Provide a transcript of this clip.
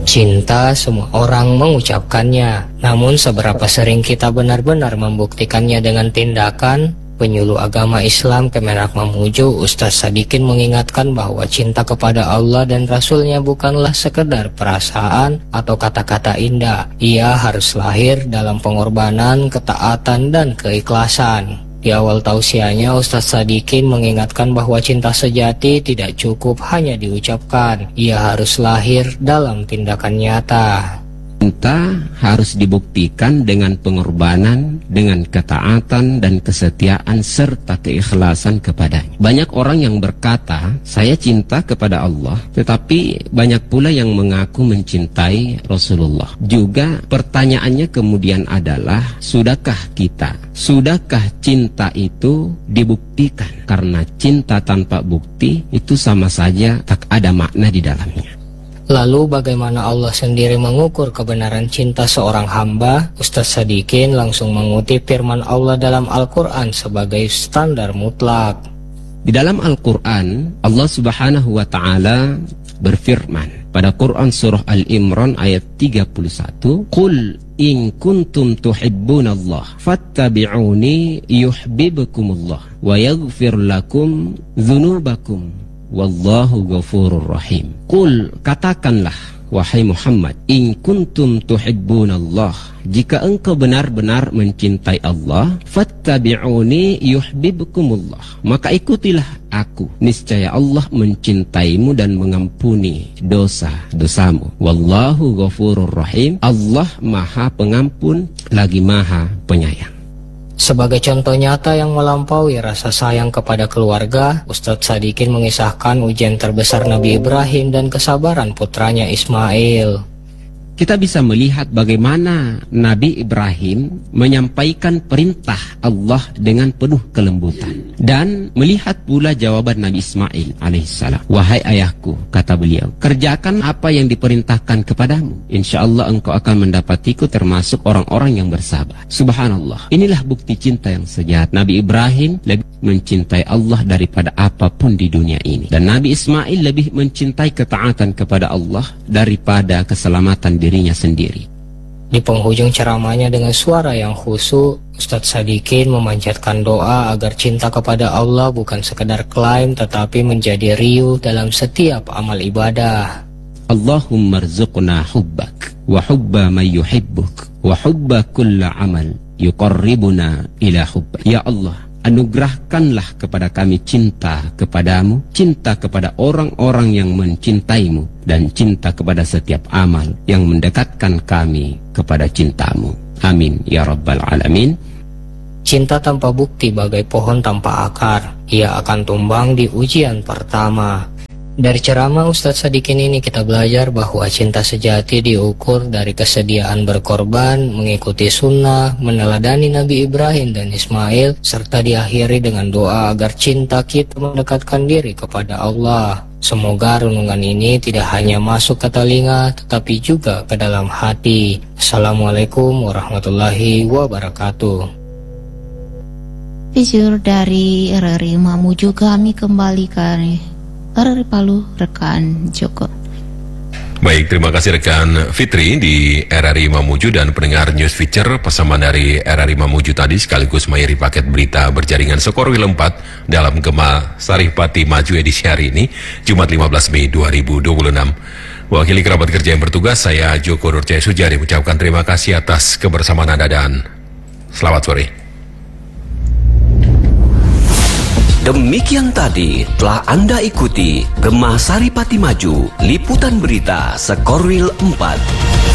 Cinta semua orang mengucapkannya, namun seberapa sering kita benar-benar membuktikannya dengan tindakan? Penyuluh agama Islam Kemenak Mamuju, Ustadz Sadikin mengingatkan bahwa cinta kepada Allah dan Rasulnya bukanlah sekedar perasaan atau kata-kata indah. Ia harus lahir dalam pengorbanan, ketaatan, dan keikhlasan. Di awal tausiahnya, Ustadz Sadikin mengingatkan bahwa cinta sejati tidak cukup hanya diucapkan. Ia harus lahir dalam tindakan nyata. Cinta harus dibuktikan dengan pengorbanan, dengan ketaatan dan kesetiaan serta keikhlasan kepadanya. Banyak orang yang berkata, saya cinta kepada Allah, tetapi banyak pula yang mengaku mencintai Rasulullah. Juga pertanyaannya kemudian adalah, sudahkah cinta itu dibuktikan? Karena cinta tanpa bukti itu sama saja tak ada makna di dalamnya. Lalu bagaimana Allah sendiri mengukur kebenaran cinta seorang hamba? Ustadz Sadikin langsung mengutip firman Allah dalam Al-Quran sebagai standar mutlak. Di dalam Al-Quran, Allah Subhanahu wa Ta'ala berfirman pada Quran surah Al-Imran ayat 31, Qul in kuntum tuhibbunallah fattabi'uni yuhibbukumullah wa yaghfir lakum dzunubakum wallahu ghafurur rahim. Qul, katakanlah wahai Muhammad, in kuntum tuhibbunallah, jika engkau benar-benar mencintai Allah, fattabi'uni yuhibbukumullah, maka ikutilah aku, niscaya Allah mencintaimu dan mengampuni dosa-dosamu. Wallahu ghafurur rahim, Allah Maha Pengampun lagi Maha Penyayang. Sebagai contoh nyata yang melampaui rasa sayang kepada keluarga, Ustadz Sadikin mengisahkan ujian terbesar Nabi Ibrahim dan kesabaran putranya Ismail. Kita bisa melihat bagaimana Nabi Ibrahim menyampaikan perintah Allah dengan penuh kelembutan. Dan melihat pula jawaban Nabi Ismail alaihissalam. Wahai ayahku, kata beliau, kerjakan apa yang diperintahkan kepadamu. Insya Allah engkau akan mendapatiku termasuk orang-orang yang bersabar. Subhanallah, inilah bukti cinta yang sejati. Nabi Ibrahim lebih mencintai Allah daripada apapun di dunia ini. Dan Nabi Ismail lebih mencintai ketaatan kepada Allah daripada keselamatan dirinya sendiri. Di penghujung ceramahnya dengan suara yang khusyuk, Ustadz Sadikin memanjatkan doa agar cinta kepada Allah bukan sekedar klaim tetapi menjadi riuh dalam setiap amal ibadah. Allahumma rzuqna hubbak wa hubba man yuhibbuk wa hubba kulla amal yuqarribuna ila hubbak. Ya Allah, anugerahkanlah kepada kami cinta kepadamu, cinta kepada orang-orang yang mencintaimu, dan cinta kepada setiap amal yang mendekatkan kami kepada cintamu. Amin ya rabbal alamin. Cinta tanpa bukti bagai pohon tanpa akar, ia akan tumbang di ujian pertama. Dari ceramah Ustadz Sadikin ini kita belajar bahwa cinta sejati diukur dari kesediaan berkorban, mengikuti sunnah, meneladani Nabi Ibrahim dan Ismail, serta diakhiri dengan doa agar cinta kita mendekatkan diri kepada Allah. Semoga renungan ini tidak hanya masuk ke telinga, tetapi juga ke dalam hati. Assalamualaikum warahmatullahi wabarakatuh. Jujur dari RRI Mamuju kami kembalikan RRI Palu, rekan Joko. Baik, terima kasih rekan Fitri di RRI Mamuju dan pendengar News Feature pesanan dari RRI Mamuju tadi sekaligus mengakhiri paket berita berjaringan Sekorwil 4 dalam Gema Saripati Maju edisi hari ini, Jumat 15 Mei 2026. Wakili kerabat kerja yang bertugas, saya Joko Nurjaya Sujari mengucapkan terima kasih atas kebersamaan Anda dan selamat sore. Demikian tadi telah Anda ikuti Gema Saripati Maju, liputan berita Sekorwil 4.